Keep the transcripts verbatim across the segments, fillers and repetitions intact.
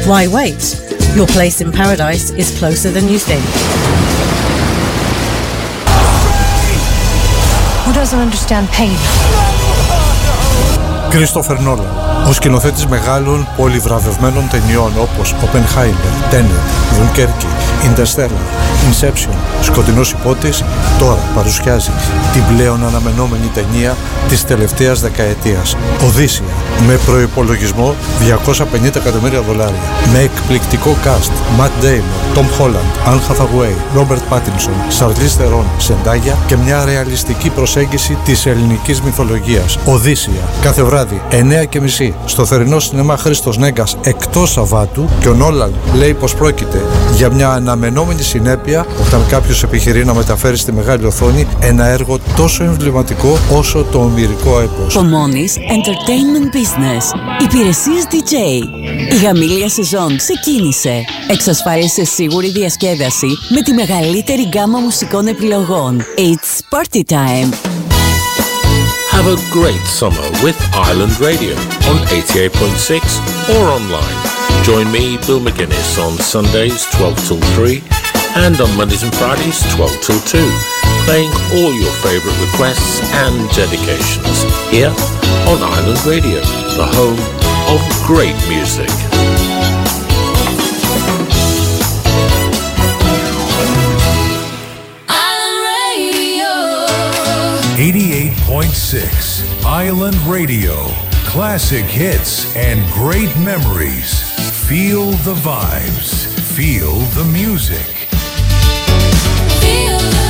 Why wait? Your place in paradise is closer than you think. Who doesn't understand pain? Christopher Nolan, ο σκηνοθέτης μεγάλων πολυβραβευμένων ταινιών όπως Oppenheimer, Tenet, Dunkerque, Interstellar, Inception, Σκοτεινός υπότης, τώρα παρουσιάζει την πλέον αναμενόμενη ταινία της τελευταίας δεκαετίας, Οδύσσεια, με προϋπολογισμό διακόσια πενήντα εκατομμύρια δολάρια, με εκπληκτικό cast, Matt Damon, Tom Holland, Anne Hathaway, Robert Pattinson, Charlize Theron, Zendaya και μια ρεαλιστική προσέγγιση της ελληνικής μυθολογίας. Οδύσσεια, κάθε βράδυ εννιά και μισή στο θερινό σινεμά Χρήστος Νέγκας εκτός Σαββάτου, και ο Νόλαν λέει πως πρόκειται για μια αναμενόμενη συνέπεια όταν κάποιος επιχειρεί να μεταφέρει στη μεγάλη οθόνη ένα έργο τόσο εμβληματικό όσο το ομηρικό έπος. Pomoni's Entertainment Business. Υπηρεσίες ντι τζέι. Η γαμήλια σεζόν ξεκίνησε. Εξασφάλισε σίγουρη διασκέδαση με τη μεγαλύτερη γκάμα μουσικών επιλογών. It's party time. Have a great summer with Ireland Radio on eighty-eight point six or online. Join me, Bill McGuinness, on Sundays twelve till three and on Mondays and Fridays twelve till two, playing all your favourite requests and dedications here on Ireland Radio, the home of great music. eighty-eight point six Island Radio. Classic hits and great memories. Feel the vibes. Feel the music. Feel the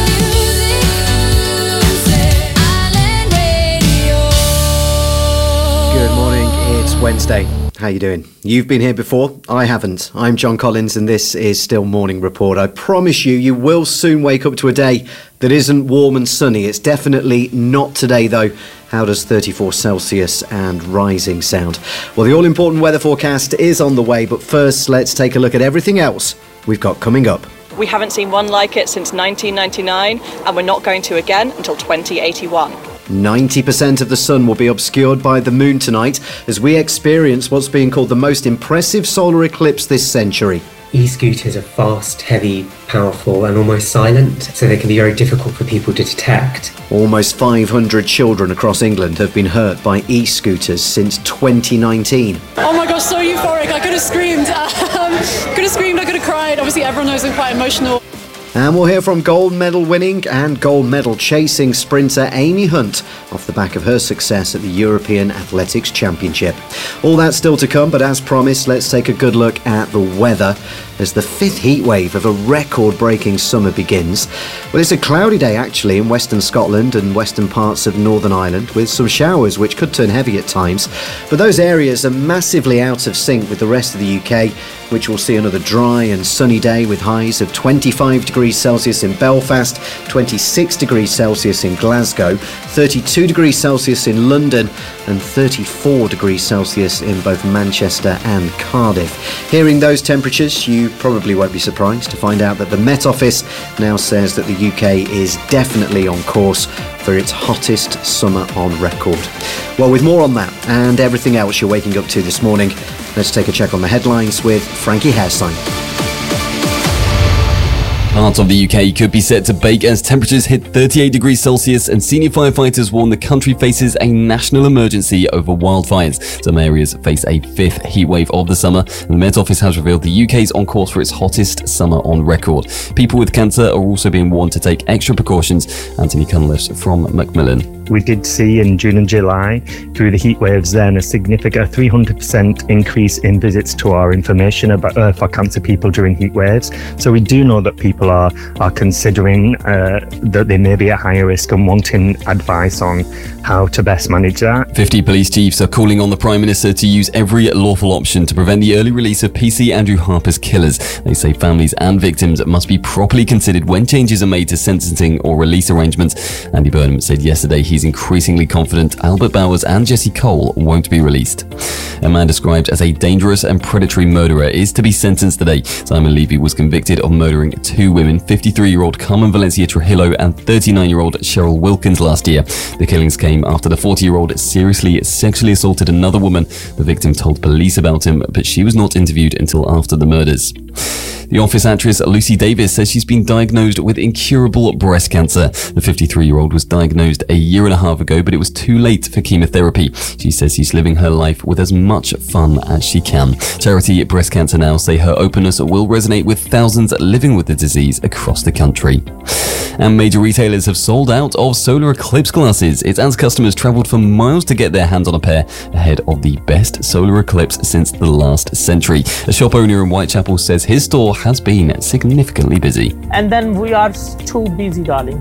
music. Island Radio. Good morning. It's Wednesday. How you doing? You've been here before. I haven't. I'm John Collins and this is still Morning Report. I promise you, you will soon wake up to a day that isn't warm and sunny. It's definitely not today though. How does thirty-four Celsius and rising sound? Well, the all-important weather forecast is on the way, but first let's take a look at everything else we've got coming up. We haven't seen one like it since nineteen ninety-nine, and we're not going to again until twenty eighty-one. ninety percent of the sun will be obscured by the moon tonight as we experience what's being called the most impressive solar eclipse this century. E-scooters are fast, heavy, powerful and almost silent, so they can be very difficult for people to detect. Almost five hundred children across England have been hurt by e-scooters since twenty nineteen. Oh my gosh, so euphoric. I could have screamed. Um, could have screamed, I could have cried. Obviously everyone knows I'm quite emotional. And we'll hear from gold medal winning and gold medal chasing sprinter Amy Hunt off the back of her success at the European Athletics Championship. All that's still to come, but as promised, let's take a good look at the weather as the fifth heat wave of a record-breaking summer begins. Well, it's a cloudy day actually in western Scotland and western parts of Northern Ireland, with some showers which could turn heavy at times. But those areas are massively out of sync with the rest of the U K, which will see another dry and sunny day with highs of twenty-five degrees Celsius in Belfast, twenty-six degrees Celsius in Glasgow, thirty-two degrees Celsius in London and thirty-four degrees Celsius in both Manchester and Cardiff. Hearing those temperatures, you probably won't be surprised to find out that the Met Office now says that the U K is definitely on course for its hottest summer on record. Well, with more on that and everything else you're waking up to this morning, let's take a check on the headlines with Frankie Hairsign. Parts of the U K could be set to bake as temperatures hit thirty-eight degrees Celsius, and senior firefighters warn the country faces a national emergency over wildfires. Some areas face a fifth heatwave of the summer, and the Met Office has revealed the U K is on course for its hottest summer on record. People with cancer are also being warned to take extra precautions. Anthony Cunliffe from Macmillan. We did see in June and July, through the heat waves then, a significant three hundred percent increase in visits to our information about uh, for cancer people during heat waves. So we do know that people are, are considering uh, that they may be at higher risk and wanting advice on how to best manage that. fifty police chiefs are calling on the Prime Minister to use every lawful option to prevent the early release of P C Andrew Harper's killers. They say families and victims must be properly considered when changes are made to sentencing or release arrangements. Andy Burnham said yesterday he he's increasingly confident Albert Bowers and Jesse Cole won't be released. A man described as a dangerous and predatory murderer is to be sentenced today. Simon Levy was convicted of murdering two women, fifty-three-year-old Carmen Valencia Trujillo and thirty-nine-year-old Cheryl Wilkins last year. The killings came after the forty-year-old seriously sexually assaulted another woman. The victim told police about him, but she was not interviewed until after the murders. The Office actress Lucy Davis says she's been diagnosed with incurable breast cancer. The fifty-three-year-old was diagnosed a year and a half ago, but it was too late for chemotherapy. She says she's living her life with as much fun as she can. Charity Breast Cancer Now say her openness will resonate with thousands living with the disease across the country. And major retailers have sold out of solar eclipse glasses. It's as customers travelled for miles to get their hands on a pair ahead of the best solar eclipse since the last century. A shop owner in Whitechapel says his store has been significantly busy. And then we are too busy, darling.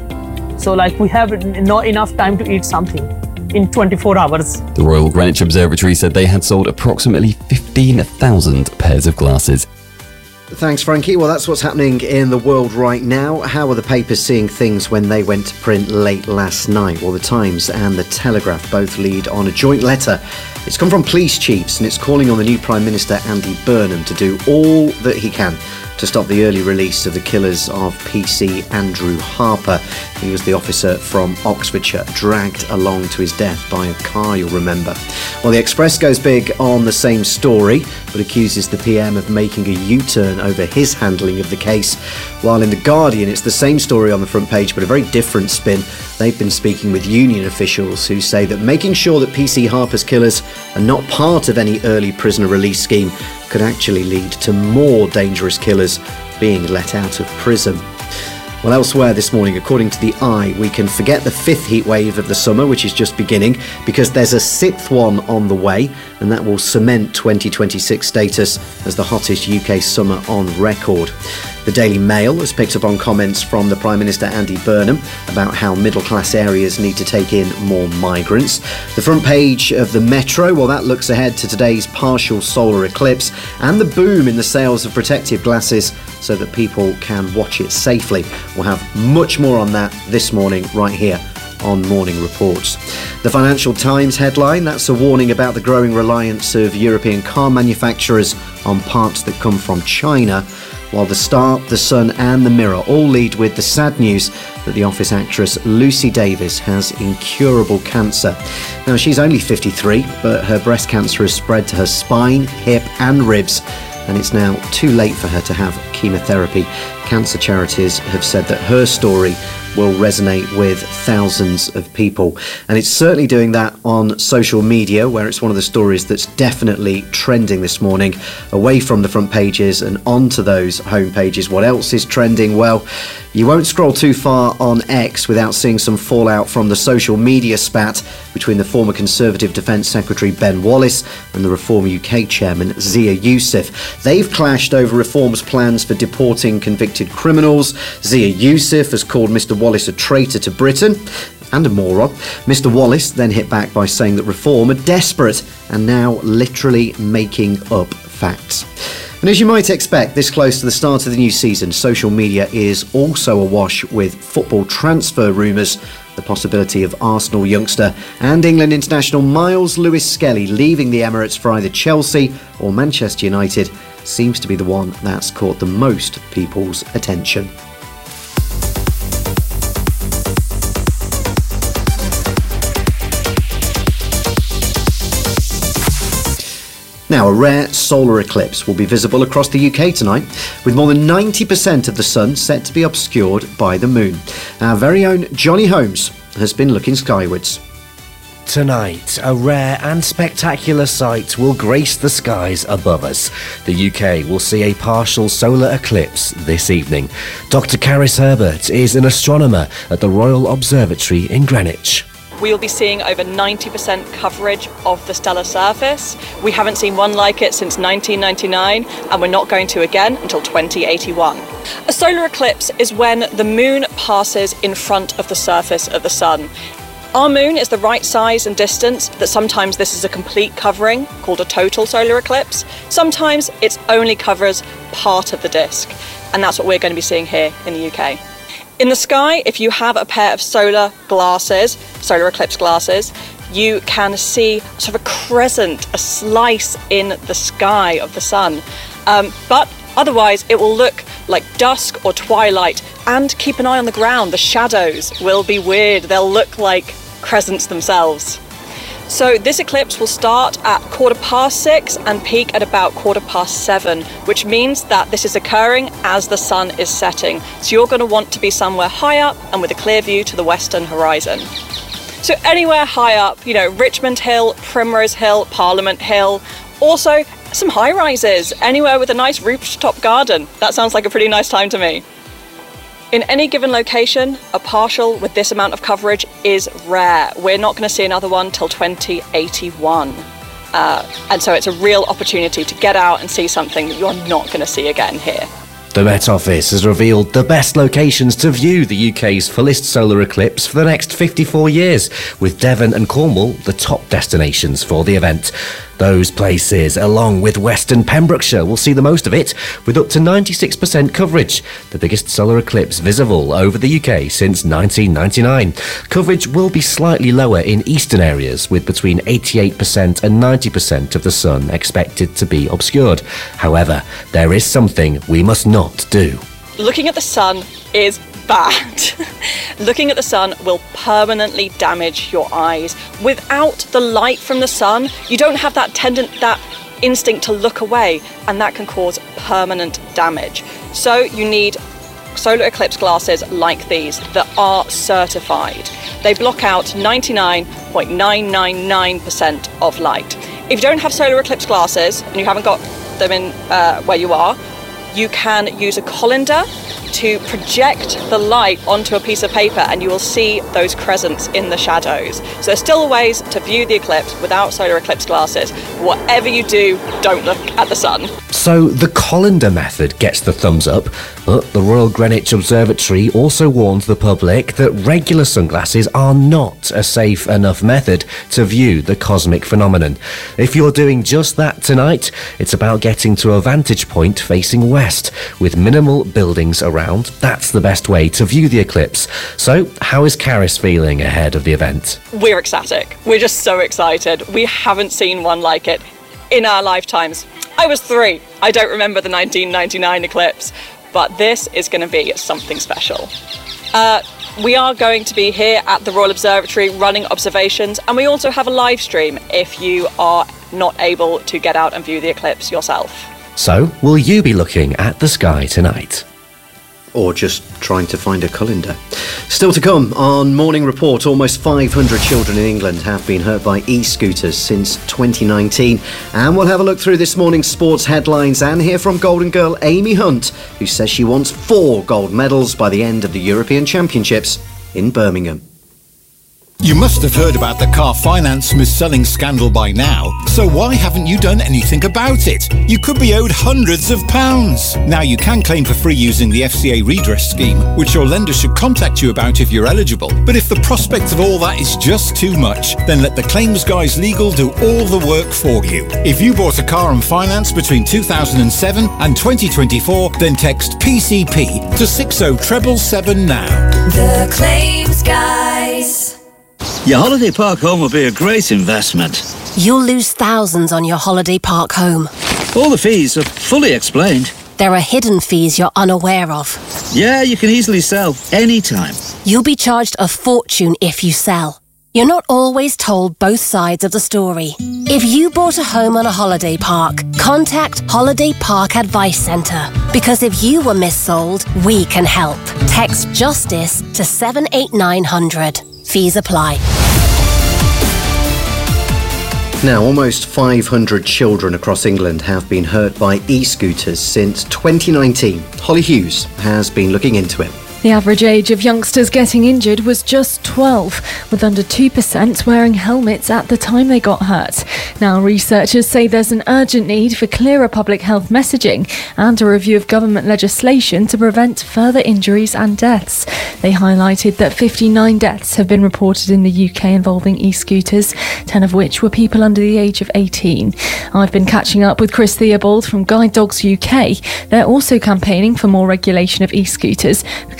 So like we have not enough time to eat something in twenty-four hours. The Royal Greenwich Observatory said they had sold approximately fifteen thousand pairs of glasses. Thanks, Frankie. Well, that's what's happening in the world right now. How are the papers seeing things when they went to print late last night? Well, the Times and the Telegraph both lead on a joint letter. It's come from police chiefs and it's calling on the new Prime Minister Andy Burnham to do all that he can to stop the early release of the killers of P C Andrew Harper. He was the officer from Oxfordshire, dragged along to his death by a car, you'll remember. Well, the Express goes big on the same story, but accuses the P M of making a U-turn over his handling of the case. While in The Guardian, it's the same story on the front page, but a very different spin. They've been speaking with union officials who say that making sure that P C Harper's killers are not part of any early prisoner release scheme could actually lead to more dangerous killers being let out of prison. Well, elsewhere this morning, according to The Eye, we can forget the fifth heat wave of the summer, which is just beginning, because there's a sixth one on the way, and that will cement twenty twenty-six status as the hottest U K summer on record. The Daily Mail has picked up on comments from the Prime Minister Andy Burnham about how middle-class areas need to take in more migrants. The front page of the Metro, well, that looks ahead to today's partial solar eclipse and the boom in the sales of protective glasses so that people can watch it safely. We'll have much more on that this morning right here on Morning Reports. The Financial Times headline, that's a warning about the growing reliance of European car manufacturers on parts that come from China, while the Star, the Sun and the Mirror all lead with the sad news that the Office actress Lucy Davis has incurable cancer. Now, she's only fifty-three, but her breast cancer has spread to her spine, hip and ribs, and it's now too late for her to have chemotherapy. Cancer charities have said that her story will resonate with thousands of people. And it's certainly doing that on social media, where it's one of the stories that's definitely trending this morning, away from the front pages and onto those home pages. What else is trending? Well, you won't scroll too far on X without seeing some fallout from the social media spat between the former Conservative Defence Secretary Ben Wallace and the Reform U K chairman Zia Youssef. They've clashed over Reform's plans for deporting convicted criminals. Zia Youssef has called Mr Wallace a traitor to Britain and a moron. Mr Wallace then hit back by saying that Reform are desperate and now literally making up facts. And as you might expect, this close to the start of the new season, social media is also awash with football transfer rumours. The possibility of Arsenal youngster and England international Miles Lewis-Skelly leaving the Emirates for either Chelsea or Manchester United seems to be the one that's caught the most people's attention. Now, a rare solar eclipse will be visible across the U K tonight, with more than ninety percent of the sun set to be obscured by the moon. Our very own Johnny Holmes has been looking skywards. Tonight, a rare and spectacular sight will grace the skies above us. The U K will see a partial solar eclipse this evening. Doctor Caris Herbert is an astronomer at the Royal Observatory in Greenwich. We will be seeing over ninety percent coverage of the stellar surface. We haven't seen one like it since nineteen ninety-nine, and we're not going to again until twenty eighty-one. A solar eclipse is when the moon passes in front of the surface of the sun. Our moon is the right size and distance that sometimes this is a complete covering, called a total solar eclipse. Sometimes it only covers part of the disk, and that's what we're going to be seeing here in the U K. In the sky, if you have a pair of solar glasses, solar eclipse glasses, you can see sort of a crescent, a slice in the sky of the sun. Um, but otherwise, it will look like dusk or twilight. And keep an eye on the ground. The shadows will be weird. They'll look like crescents themselves. So this eclipse will start at quarter past six and peak at about quarter past seven, which means that this is occurring as the sun is setting. So you're going to want to be somewhere high up and with a clear view to the western horizon. So anywhere high up, you know, Richmond Hill, Primrose Hill, Parliament Hill, also some high rises, anywhere with a nice rooftop garden. That sounds like a pretty nice time to me. In any given location, a partial with this amount of coverage is rare. We're not going to see another one till twenty eighty-one. Uh, and so it's a real opportunity to get out and see something that you're not going to see again here. The Met Office has revealed the best locations to view the U K's fullest solar eclipse for the next fifty-four years, with Devon and Cornwall the top destinations for the event. Those places, along with Western Pembrokeshire, will see the most of it, with up to ninety-six percent coverage, the biggest solar eclipse visible over the U K since nineteen ninety-nine. Coverage will be slightly lower in eastern areas, with between eighty-eight percent and ninety percent of the sun expected to be obscured. However, there is something we must not do. Looking at the sun is bad. Looking at the sun will permanently damage your eyes. Without the light from the sun, you don't have that tendent, that instinct to look away, and that can cause permanent damage. So you need solar eclipse glasses like these that are certified. They block out ninety-nine point nine nine nine percent of light. If you don't have solar eclipse glasses and you haven't got them in uh, where you are, you can use a colander to project the light onto a piece of paper and you will see those crescents in the shadows. So there's still ways to view the eclipse without solar eclipse glasses. Whatever you do, don't look at the sun. So the colander method gets the thumbs up, but the Royal Greenwich Observatory also warns the public that regular sunglasses are not a safe enough method to view the cosmic phenomenon. If you're doing just that tonight, it's about getting to a vantage point facing west with minimal buildings around. That's the best way to view the eclipse. So how is Caris feeling ahead of the event? We're ecstatic. We're just so excited. We haven't seen one like it in our lifetimes. I was three. I don't remember the nineteen ninety-nine eclipse, but this is going to be something special. Uh, we are going to be here at the Royal Observatory running observations, and we also have a live stream if you are not able to get out and view the eclipse yourself. So, will you be looking at the sky tonight? Or just trying to find a colander. Still to come on Morning Report, almost five hundred children in England have been hurt by e-scooters since twenty nineteen. And we'll have a look through this morning's sports headlines and hear from Golden Girl Amy Hunt, who says she wants four gold medals by the end of the European Championships in Birmingham. You must have heard about the car finance mis-selling scandal by now, so why haven't you done anything about it? You could be owed hundreds of pounds. Now you can claim for free using the F C A redress scheme, which your lender should contact you about if you're eligible. But if the prospect of all that is just too much, then let the Claims Guys Legal do all the work for you. If you bought a car on finance between two thousand seven and twenty twenty-four, then text P C P to six oh seven seven now. The Claims Guys. Your holiday park home will be a great investment. You'll lose thousands on your holiday park home. All the fees are fully explained. There are hidden fees you're unaware of. Yeah, you can easily sell anytime. You'll be charged a fortune if you sell. You're not always told both sides of the story. If you bought a home on a holiday park, contact Holiday Park Advice Centre. Because if you were missold, we can help. Text JUSTICE to seven eight nine hundred. Fees apply. Now, almost five hundred children across England have been hurt by e-scooters since twenty nineteen. Holly Hughes has been looking into it. The average age of youngsters getting injured was just twelve, with under two percent wearing helmets at the time they got hurt. Now, researchers say there's an urgent need for clearer public health messaging and a review of government legislation to prevent further injuries and deaths. They highlighted that fifty-nine deaths have been reported in the U K involving e-scooters, ten of which were people under the age of eighteen. I've been catching up with Chris Theobald from Guide Dogs U K. They're also campaigning for more regulation of e-scooters because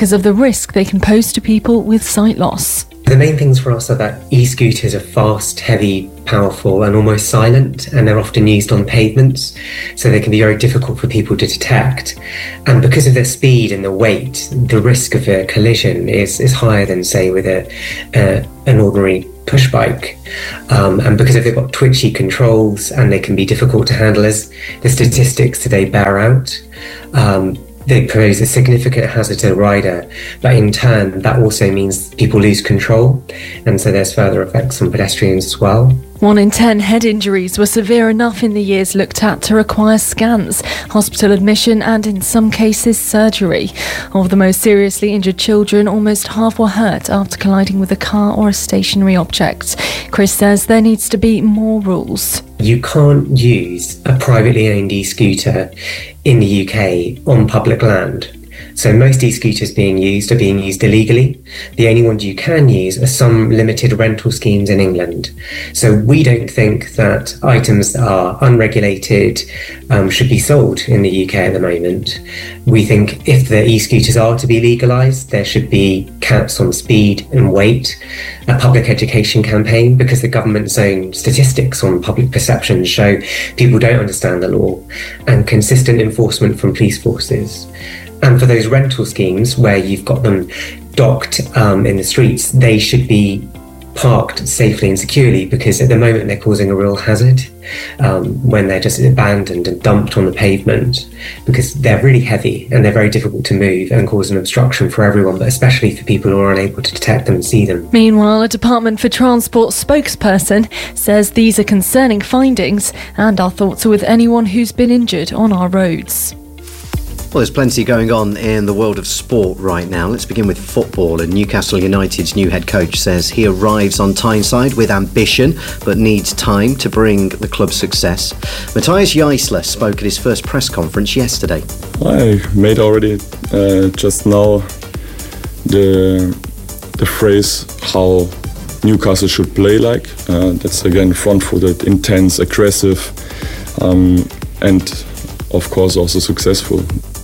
because of the risk they can pose to people with sight loss. The main things for us are that e-scooters are fast, heavy, powerful and almost silent, and they're often used on pavements, so they can be very difficult for people to detect. And because of their speed and the weight, the risk of a collision is, is higher than, say, with a, uh, an ordinary push bike. Um, and because they've got twitchy controls and they can be difficult to handle, as the statistics today bear out, um, they pose a significant hazard to the rider, but in turn that also means people lose control, and so there's further effects on pedestrians as well. One in ten head injuries were severe enough in the years looked at to require scans, hospital admission and in some cases surgery. Of the most seriously injured children, almost half were hurt after colliding with a car or a stationary object. Chris says there needs to be more rules. You can't use a privately owned e-scooter in the U K on public land. So most e-scooters being used are being used illegally. The only ones you can use are some limited rental schemes in England. So we don't think that items that are unregulated um, should be sold in the U K at the moment. We think if the e-scooters are to be legalised, there should be caps on speed and weight, a public education campaign, because the government's own statistics on public perception show people don't understand the law, and consistent enforcement from police forces. And for those rental schemes where you've got them docked um, in the streets, they should be parked safely and securely, because at the moment they're causing a real hazard um, when they're just abandoned and dumped on the pavement, because they're really heavy and they're very difficult to move and cause an obstruction for everyone, but especially for people who are unable to detect them and see them. Meanwhile, a Department for Transport spokesperson says these are concerning findings, and our thoughts are with anyone who's been injured on our roads. Well, there's plenty going on in the world of sport right now. Let's begin with football. And Newcastle United's new head coach says he arrives on Tyneside with ambition, but needs time to bring the club success. Matthias Jaisler spoke at his first press conference yesterday. I made already uh, just now the the phrase how Newcastle should play like. Uh, that's again front-footed, intense, aggressive, um, and of course also successful.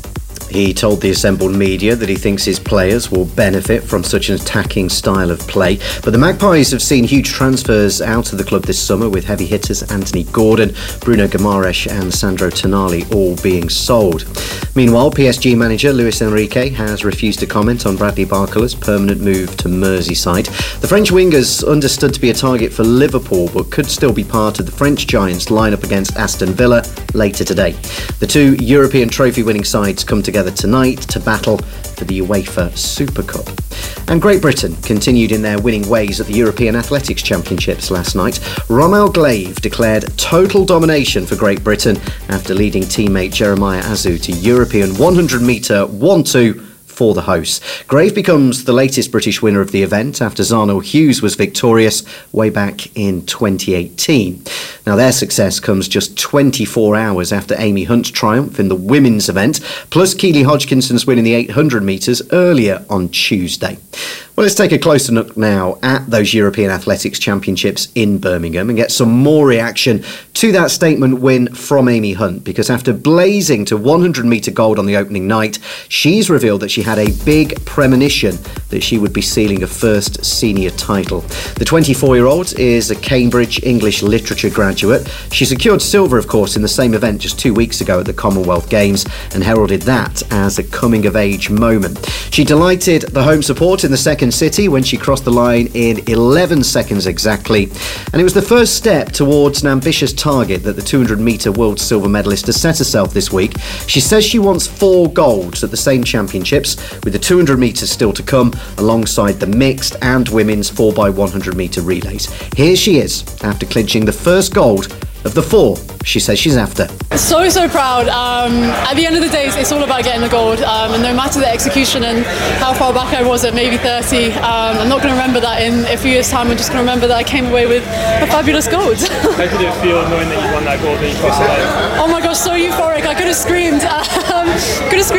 He told the assembled media that he thinks his players will benefit from such an attacking style of play. But the Magpies have seen huge transfers out of the club this summer, with heavy hitters Anthony Gordon, Bruno Guimaraes and Sandro Tonali all being sold. Meanwhile, P S G manager Luis Enrique has refused to comment on Bradley Barcola's permanent move to Merseyside. The French winger's understood to be a target for Liverpool, but could still be part of the French Giants' lineup against Aston Villa later today. The two European trophy-winning sides come together tonight to battle for the UEFA Super Cup. And Great Britain continued in their winning ways at the European Athletics Championships last night. Romain Glaive declared total domination for Great Britain after leading teammate Jeremiah Azu to European one hundred metre one two for the hosts. Glaive becomes the latest British winner of the event after Zarnell Hughes was victorious way back in twenty eighteen. Now, their success comes just twenty-four hours after Amy Hunt's triumph in the women's event, plus Keely Hodgkinson's win in the eight hundred metres earlier on Tuesday. Well, let's take a closer look now at those European Athletics Championships in Birmingham and get some more reaction to that statement win from Amy Hunt, because after blazing to one hundred metre gold on the opening night, she's revealed that she had a big premonition that she would be sealing a first senior title. The twenty-four-year-old is a Cambridge English Literature graduate. She secured silver, of course, in the same event just two weeks ago at the Commonwealth Games and heralded that as a coming-of-age moment. She delighted the home support in the second city when she crossed the line in eleven seconds exactly, and it was the first step towards an ambitious target that the two hundred metre world silver medalist has set herself this week. She says she wants four golds at the same championships, with the two hundred metres still to come alongside the mixed and women's four by one hundred metre relays. Here she is after clinching the first gold of the four she says she's after. So, so proud. Um, at the end of the day, it's all about getting the gold. Um, and no matter the execution and how far back I was at maybe thirty, um, I'm not going to remember that in a few years' time. I'm just going to remember that I came away with a fabulous gold. How did it feel knowing that you won that gold and you crossed the line? Oh my gosh, so euphoric. I could have screamed. Um, could have screamed, I could have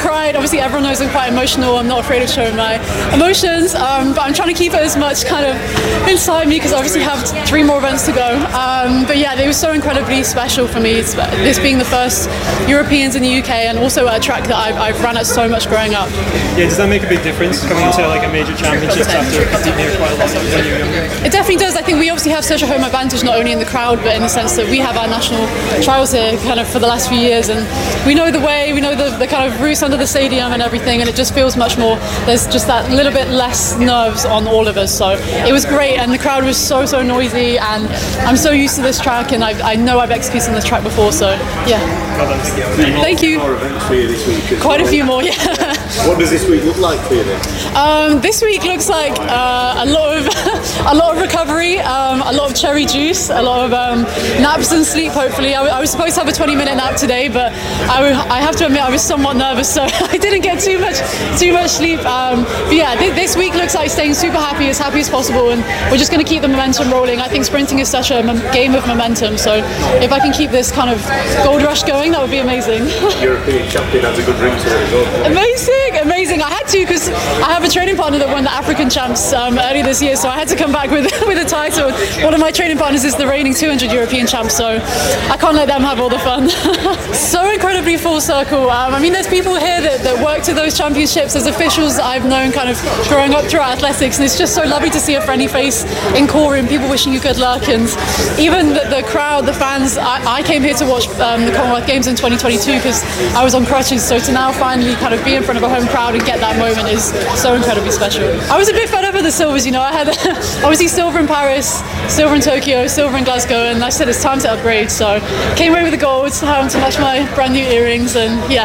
cried. Obviously, everyone knows I'm quite emotional. I'm not afraid of showing my emotions, um, but I'm trying to keep it as much kind of inside me because I obviously have three more events to go. Um, but yeah, it was so incredibly special for me. It's, this being the first Europeans in the U K and also a track that I've, I've ran at so much growing up. Yeah, does that make a big difference coming into like a major championships after competing here quite a lot when you were younger? It definitely does. I think we obviously have such a home advantage, not only in the crowd, but in the sense that we have our national trials here kind of for the last few years, and we know the way, we know the, the kind of routes under the stadium and everything, and it just feels much more, there's just that little bit less nerves on all of us. So it was great, and the crowd was so, so noisy, and I'm so used to this track, and I, I know I've executed on this track before, so yeah. Well done. Thank you. More events for you this week. Quite a few more, yeah. What does this week look like for you then? Um, this week looks like uh, a lot of a lot of recovery, um, a lot of cherry juice, a lot of um, naps and sleep. Hopefully, I, w- I was supposed to have a twenty minute nap today, but I, w- I have to admit I was somewhat nervous, so I didn't get too much too much sleep. Um, but yeah, th- this week looks like staying super happy, as happy as possible, and we're just going to keep the momentum rolling. I think sprinting is such a mom- game of momentum, so if I can keep this kind of gold rush going, that would be amazing. European champion has a good ring to it as well. Amazing, amazing. I had to because I have a training partner that won the African champs um, earlier this year, so I had to come back with with a title. One of my training partners is the reigning two hundred European champ, so I can't let them have all the fun. So incredibly full circle. Um, I mean, there's people here that, that work to those championships. There's officials that I've known kind of growing up throughout athletics, and it's just so lovely to see a friendly face in Corum, people wishing you good luck, and even the, the crowd, the fans. I, I came here to watch um, the Commonwealth Games in twenty twenty-two because I was on crutches, so to now finally kind of be in front of a home crowd and get that moment is so incredibly special. I was a bit fed up with the silvers, you know. I had obviously silver in Paris, silver in Tokyo, silver in Glasgow, and I said it's time to upgrade, so came away with the gold um, to match my brand new earrings, and yeah.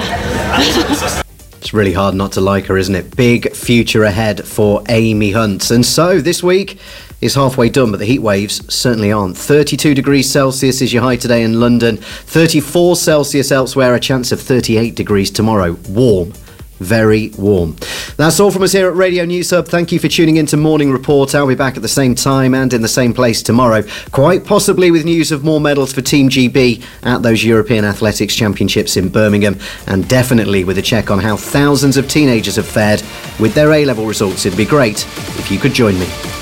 It's really hard not to like her, isn't it? Big future ahead for Amy Hunt. And so this week is halfway done, but the heat waves certainly aren't. thirty-two degrees Celsius is your high today in London, thirty-four Celsius elsewhere, a chance of thirty-eight degrees tomorrow. Warm. Very warm. That's all from us here at Radio News Hub. Thank you for tuning in to Morning Report. I'll be back at the same time and in the same place tomorrow, quite possibly with news of more medals for Team G B at those European Athletics Championships in Birmingham, and definitely with a check on how thousands of teenagers have fared with their A-level results. It'd be great if you could join me.